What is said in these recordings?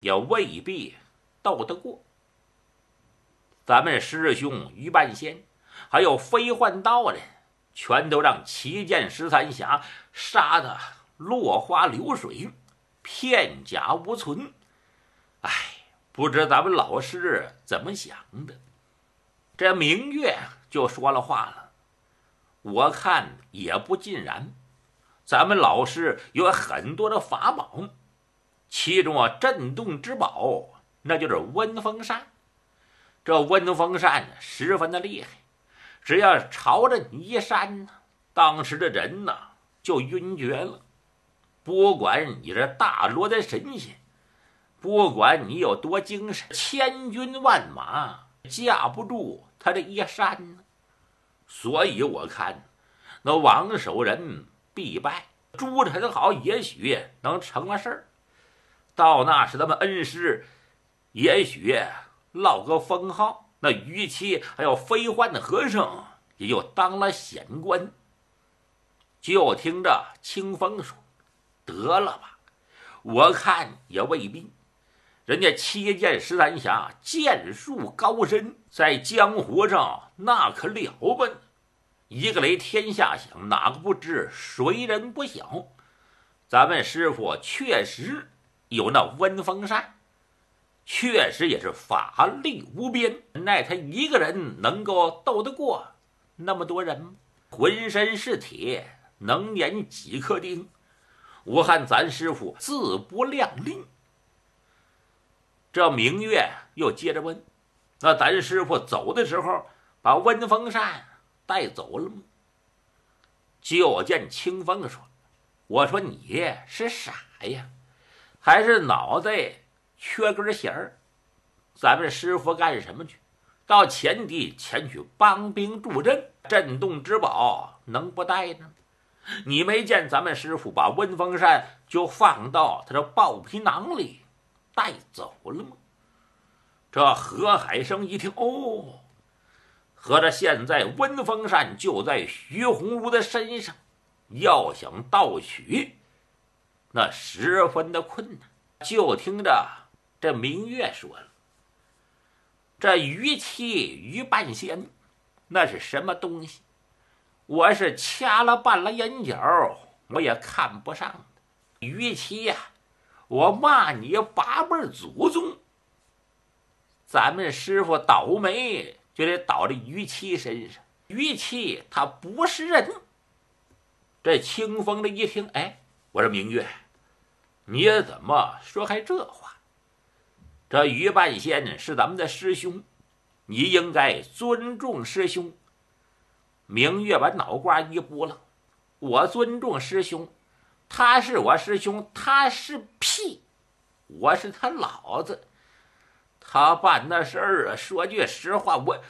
也未必斗得过。咱们师兄于半仙还有飞幻道人，全都让齐剑13侠杀得落花流水，片甲无存。哎，不知咱们老师怎么想的。这明月就说了话了，我看也不尽然。咱们老师有很多的法宝，其中震动之宝那就是温风扇。这温风扇十分的厉害，只要朝着你一扇，当时的人就晕厥了。不管你这大罗的神仙，不管你有多精神，千军万马架不住他这一扇呢。所以我看那王守仁必败，朱宸濠也许能成了事儿。到那时咱们恩师也许落个封号，那于七还有飞幻的和尚也就当了显官。就听着清风说，得了吧，我看也未必。人家七剑13侠剑术高深，在江湖上那可了不得，一个雷天下响，哪个不知谁人不晓。咱们师傅确实有那温风扇，确实也是法力无边，奈他一个人能够斗得过那么多人吗？浑身是铁，能碾几颗钉，我看咱师傅自不量力。这明月又接着问，那咱师傅走的时候把温风扇带走了吗？就见清风说，我说你是傻呀，还是脑袋缺根弦儿？咱们师傅干什么去？到前地前去帮兵助阵，震动之宝能不带呢？你没见咱们师傅把温风扇就放到他这豹皮囊里带走了吗？这何海生一听，哦，合着现在温风扇就在徐鸿儒的身上，要想盗取那十分的困难。就听着这明月说了，这于七于半仙那是什么东西？我是掐了半拉眼角我也看不上的。于七呀，我骂你八辈祖宗，咱们师傅倒霉就得倒在于七身上。于七他不是人。这清风的一听，哎，我说明月，你怎么说开这话？这于半仙是咱们的师兄，你应该尊重师兄。明月把脑瓜一拨了，我尊重师兄，他是我师兄，他是屁，我是他老子。他办那事儿说句实话，我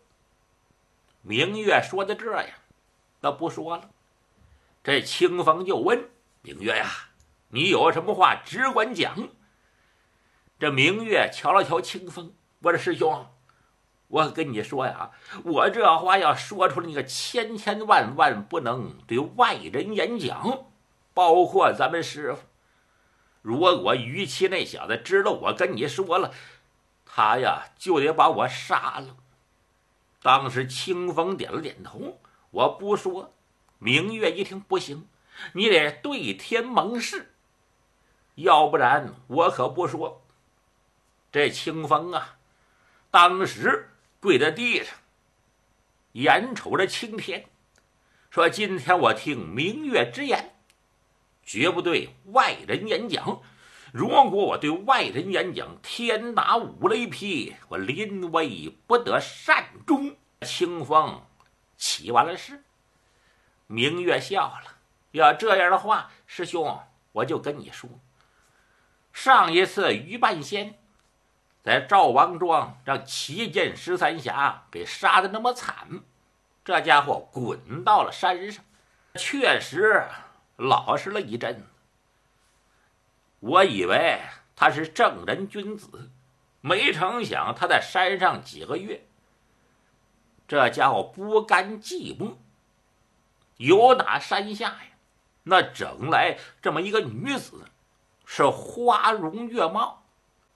明月说的这样，那不说了。这清风就问明月呀，你有什么话只管讲。这明月瞧了瞧清风，我说师兄，我跟你说呀，我这话要说出来，你可千千万万不能对外人演讲，包括咱们师傅。如果于七那小子知道我跟你说了，他呀就得把我杀了。当时清风点了点头，我不说。明月一听，不行，你得对天盟誓，要不然我可不说。这清风啊，当时跪在地上，眼瞅着青天，说今天我听明月之言，绝不对外人演讲。如果我对外人演讲，天打五雷劈，我临危不得善终。清风起完了誓。明月笑了，要这样的话，师兄，我就跟你说，上一次于半仙在赵王庄让齐剑13侠给杀的那么惨，这家伙滚到了山上，确实老实了一阵子。我以为他是正人君子，没成想他在山上几个月，这家伙不甘寂寞，有打山下呀，那整来这么一个女子，是花容月貌，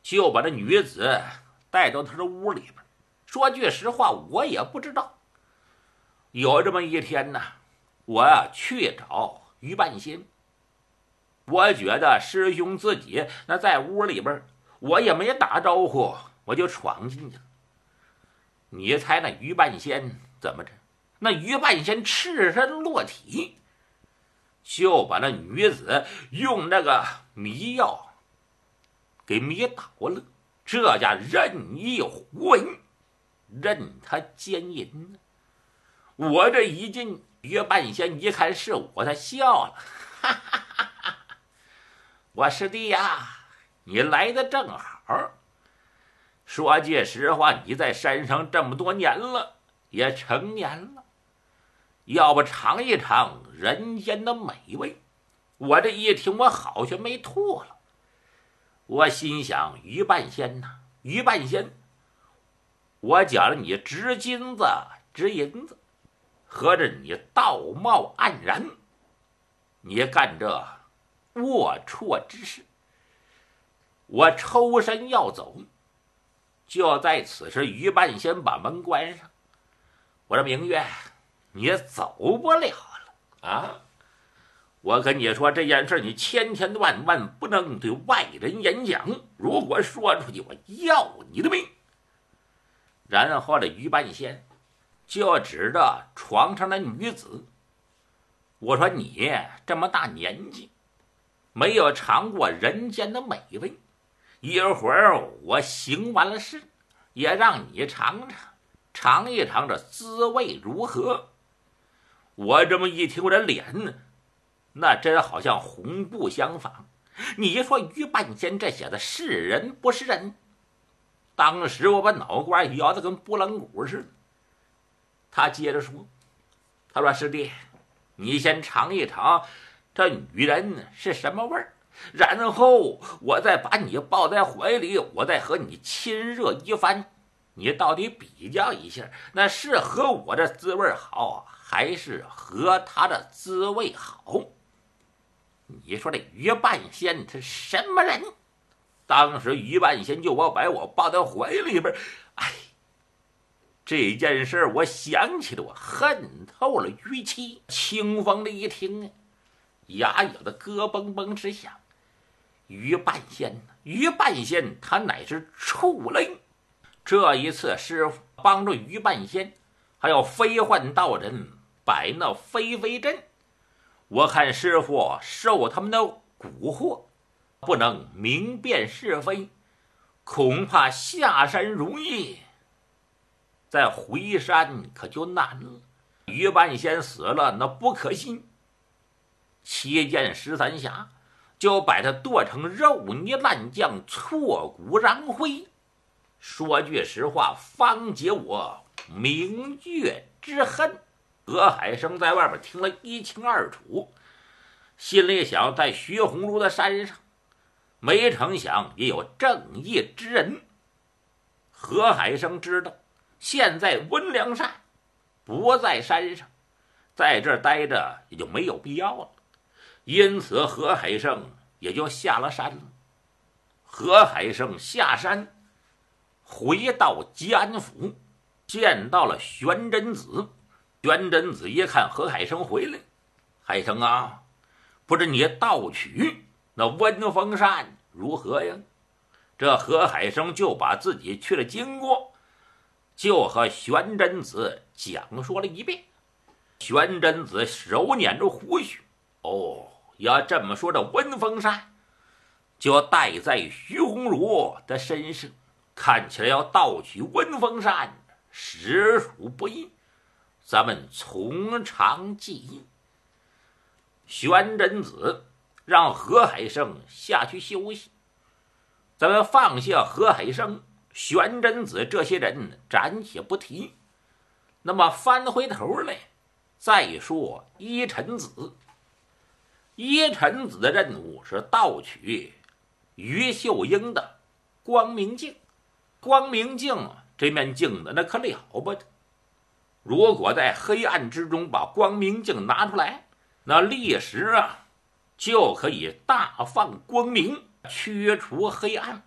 就把这女子带到他的屋里边。说句实话，我也不知道。有这么一天呢，我去找于半仙，我觉得师兄自己那在屋里边，我也没打招呼，我就闯进去了。你猜那于半仙怎么着？那于半仙赤身裸体，就把那女子用那个迷药给迷倒了，这家任意胡为，任他奸淫呢。我这一进，于半仙一看是我，他笑了，哈哈哈哈！我师弟呀，你来的正好。说句实话，你在山上这么多年了，也成年了，要不尝一尝人间的美味？我这一听，我好像没吐了。我心想，于半仙呐，于半仙，我觉着你值金子值银子，合着你道貌岸然，你干这龌龊之事。我抽身要走，就在此时，于半仙把门关上。我说明月，你走不了了啊！我跟你说这件事，你千千万万不能对外人演讲，如果说出去，我要你的命。然后这于半仙就指着床上的女子，我说你这么大年纪，没有尝过人间的美味，一会儿我行完了事，也让你尝一尝这滋味如何。我这么一听，我这脸那真好像红布相仿。你说于半仙这小子是人不是人？当时我把脑瓜摇得跟拨浪鼓似的。他接着说，他说师弟，你先尝一尝这女人是什么味儿，然后我再把你抱在怀里，我再和你亲热一番，你到底比较一下，那是和我的滋味好，还是和他的滋味好？你说这于半仙他什么人？当时于半仙就把我抱在怀里边，哎，这件事我想起了，我恨透了于七。清风的一听，牙咬得咯嘣嘣直响。于半仙他乃是畜类。这一次师傅帮助于半仙还有飞幻道人摆那飞飞阵，我看师傅受他们的蛊惑，不能明辨是非，恐怕下山容易，再回山可就难了。于半仙死了，那不可信。7剑13侠就把他剁成肉泥烂酱，挫骨燃灰。说句实话，方解我明月之恨。何海生在外边听了一清二楚，心里想，在徐红炉的山上，没成想也有正义之人。何海生知道现在温良善不在山上，在这儿待着也就没有必要了，因此何海生也就下了山了。何海生下山回到吉安府，见到了玄真子。玄真子一看何海生回来，海生啊，不知你盗取那温风扇如何呀？这何海生就把自己去了经过，就和玄真子讲述了一遍。玄真子手捻着胡须，哦，要这么说，这温风扇就戴在徐红儒的身上，看起来要盗取温风扇实属不易，咱们从长计议。玄真子让何海生下去休息，咱们放下何海生、玄真子这些人暂且不提，那么翻回头来再说依尘子。依尘子的任务是盗取于秀英的光明镜。光明镜这面镜子那可了不得，如果在黑暗之中把光明镜拿出来，那立时就可以大放光明，驱除黑暗。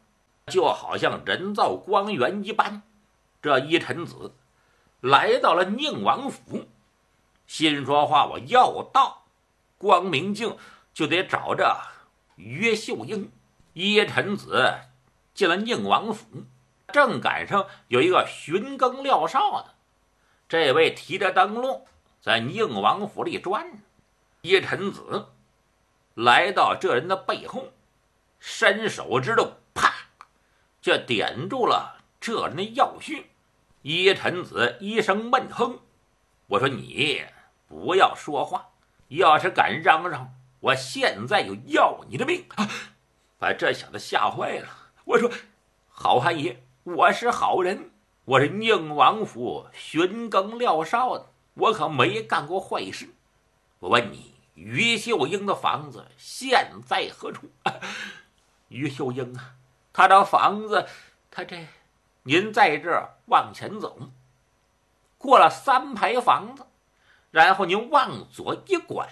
就好像人造光源一般。这一臣子来到了宁王府，心说话，我要到光明镜就得找着岳秀英。一臣子进了宁王府，正赶上有一个巡更廖少的，这位提着灯笼在宁王府里转。一臣子来到这人的背后，伸手指头啪就点住了这人的要穴。一臣子一声闷哼，我说你不要说话，要是敢嚷嚷，我现在就要你的命！把这小子吓坏了。我说好汉爷，我是好人，我是宁王府巡更廖少的，我可没干过坏事。我问你，于秀英的房子现在何处？于秀英啊，他的房子，您在这儿往前走，过了3排房子，然后您往左一拐，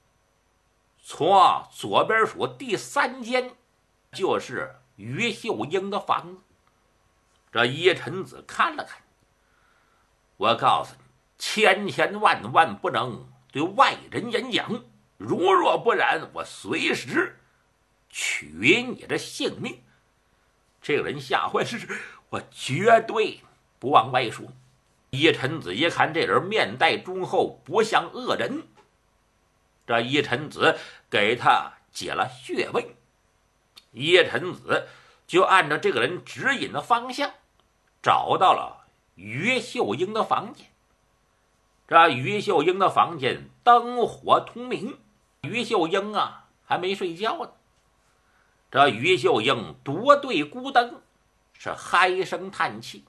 从左边数第3间就是于秀英的房子。这一臣子看了看，我告诉你，千万万不能对外人演讲，如若不然，我随时取你的性命。这个人吓坏，是我绝对不往外说。一臣子一看这人面带忠厚，不像恶人，这一臣子给他解了穴位，一臣子就按照这个人指引的方向找到了于秀英的房间。这于秀英的房间灯火通明，于秀英啊还没睡觉呢。这于秀英独对孤灯，是唉声叹气。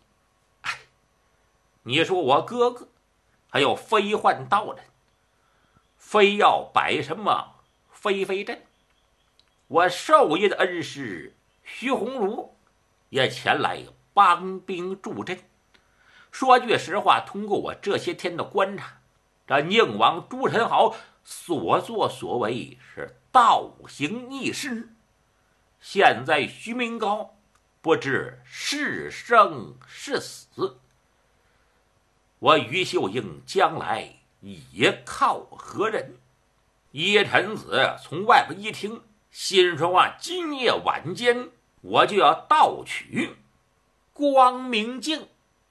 你说我哥哥还有飞幻道人，非要摆什么飞飞阵，我授业的恩师徐鸿儒也前来帮兵助阵。说句实话，通过我这些天的观察，这宁王朱宸濠所作所为是倒行逆施。现在徐明高不知是生是死，我于秀英将来也靠何人？一臣子从外边一听，心说话，今夜晚间我就要盗取光明镜。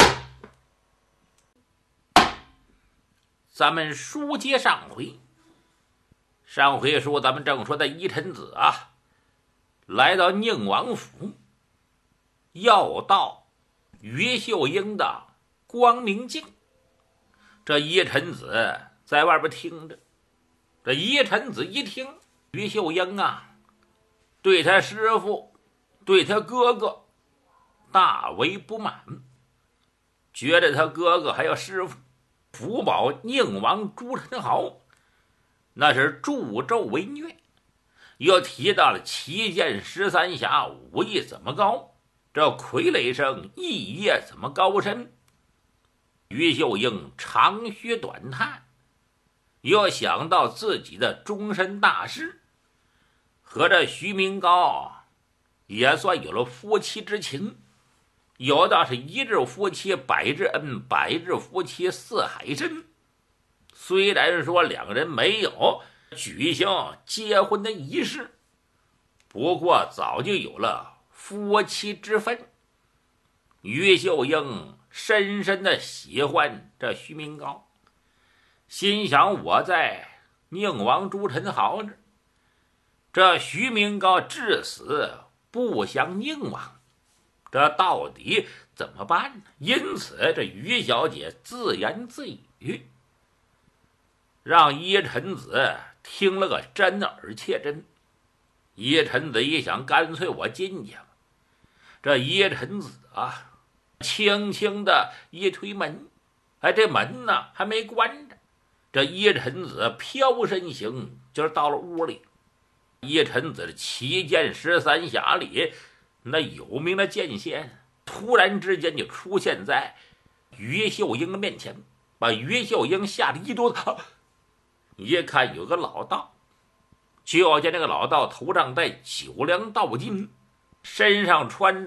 咱们书接上回，上回书咱们正说的一臣子啊，来到宁王府，要到于秀英的光明镜。这一臣子在外边听着，这一臣子一听，于秀英啊，对他师父，对他哥哥大为不满，觉得他哥哥还有师父福保宁王朱宸濠那是助纣为虐，又提到了7剑13侠武艺怎么高，这傀儡生艺业怎么高深。于秀英长吁短叹，又想到自己的终身大事，和这徐明高也算有了夫妻之情，有道是一日夫妻百日恩，百日夫妻似海深。虽然说两人没有举行结婚的仪式，不过早就有了夫妻之分。于秀英深深的喜欢这徐明高，心想我在宁王朱宸濠这徐明高至死不降宁王，这到底怎么办呢？因此这于小姐自言自语，让一臣子听了个真耳切真。一臣子一想，干脆我进去。这一臣子啊，轻轻的一推门，这门呢还没关着，这一臣子飘身行，就是到了屋里。一臣子7剑13侠里那有名的剑仙，突然之间就出现在于秀英的面前，把于秀英吓得一哆嗦。一看有个老道，就见这个老道头上戴9梁道巾，身上穿